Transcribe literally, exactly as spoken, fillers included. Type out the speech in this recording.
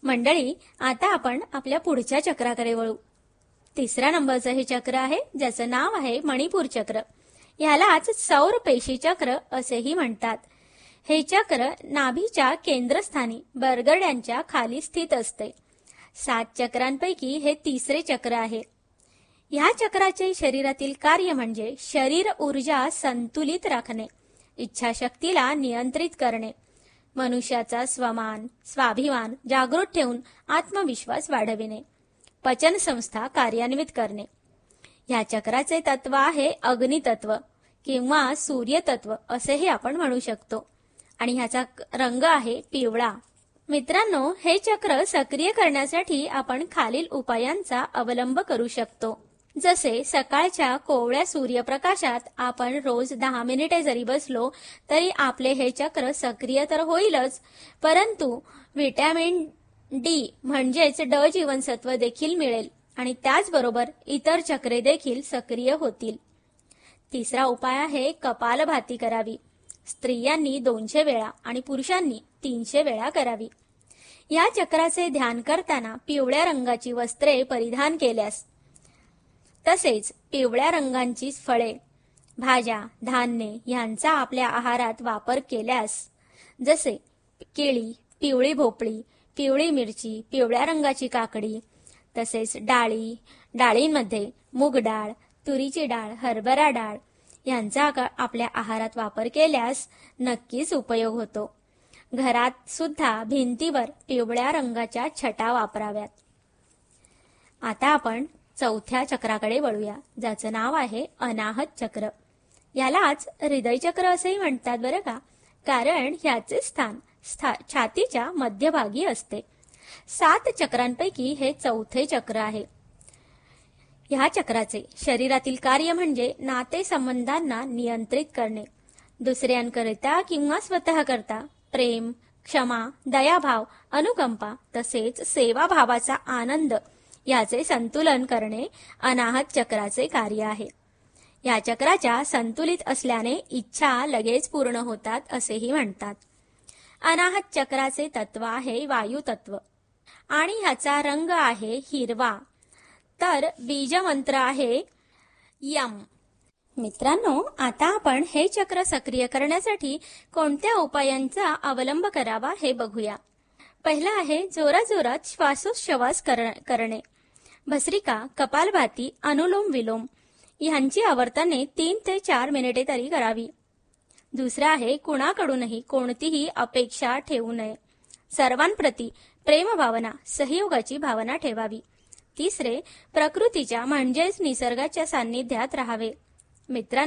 मंडळी, आता आपण आपल्या पुढच्या चक्राकडे वळू. तिसऱ्या नंबरचं हे चक्र आहे, ज्याचं नाव आहे मणिपूर चक्र. यालाच सौर पेशी चक्र असेही म्हणतात. हे चक्र नाभीच्या केंद्रस्थानी बरगड्यांच्या खाली स्थित असते. सात चक्रांपैकी हे तिसरे चक्र आहे. या चक्राचे शरीरातील कार्य म्हणजे शरीर ऊर्जा संतुलित राखणे, इच्छाशक्तीला नियंत्रित करणे, मनुष्याचा स्वमान स्वाभिमान जागृत ठेवून आत्मविश्वास वाढविणे, पचन संस्था कार्यान्वित करणे. या चक्राचे तत्व आहे अग्नितत्व किंवा सूर्यतत्व असेही आपण म्हणू शकतो. आणि ह्याचा रंग आहे पिवळा. मित्रांनो, हे चक्र सक्रिय करण्यासाठी आपण खालील उपायांचा अवलंब करू शकतो. जसे सकाळच्या कोवळ्या सूर्यप्रकाशात आपण रोज दहा मिनिटे जरी बसलो तरी आपले हे चक्र सक्रिय तर होईलच, परंतु विटॅमिन डी म्हणजेच ड जीवनसत्व देखील मिळेल आणि त्याचबरोबर इतर चक्रे देखील सक्रिय होतील. तिसरा उपाय आहे कपालभाती करावी. स्त्रियांनी दोनशे वेळा आणि पुरुषांनी तीनशे वेळा करावी. या चक्राचे ध्यान करताना पिवळ्या रंगाची वस्त्रे परिधान केल्यास, तसेच पिवळ्या रंगांची फळे, भाज्या, धान्ये यांचा आपल्या आहारात वापर केल्यास, जसे केळी, पिवळी भोपळी, पिवळी मिरची, पिवळ्या रंगाची काकडी, तसेच डाळी, डाळींमध्ये मूग डाळ, तुरीची डाळ, हरभरा डाळ यांचा आपल्या आहारात वापर केल्यास नक्कीच उपयोग होतो. घरात सुद्धा भिंतीवर पिवळ्या रंगाच्या छटा वापराव्यात. आता आपण चौथ्या चक्राकडे वळूया, ज्याचं नाव आहे अनाहत चक्र. यालाच हृदय चक्र असेही म्हणतात बरं का, कारण ह्याचे स्थान छातीच्या मध्यभागी असते. सात चक्रांपैकी हे चौथे चक्र आहे. ह्या चक्राचे शरीरातील कार्य म्हणजे नातेसंबंधांना नियंत्रित करणे, दुसऱ्यांकरिता किंवा स्वतः करता प्रेम, क्षमा, दयाभाव, अनुकंपा तसेच सेवाभावाचा आनंद याचे संतुलन करणे अनाहत चक्राचे कार्य आहे. या चक्राच्या संतुलित असल्याने इच्छा लगेच पूर्ण होतात असेही म्हणतात. अनाहत चक्राचे तत्व आहे वायू तत्व आणि ह्याचा रंग आहे हिरवा. तर बीज मंत्र आहे यम. मित्रांनो, आता आपण हे चक्र सक्रिय करण्यासाठी कोणत्या उपायांचा अवलंब करावा हे बघूया. पहिला आहे जोराजोरात श्वासोच्छवास करणे. भस्त्रिका, कपालभाती, अनुलोम विलोम यांची आवर्तने तीन ते चार मिनिटे तरी करावी. दुसरा आहे कुणाकडूनही कोणतीही अपेक्षा ठेवू नये. सर्वांप्रती प्रेमभावना, सहयोगाची भावना ठेवावी. तिसरे, प्रकृतीच्या म्हणजेच निसर्गाच्या सान्निध्यात राहावे. मित्रांनो,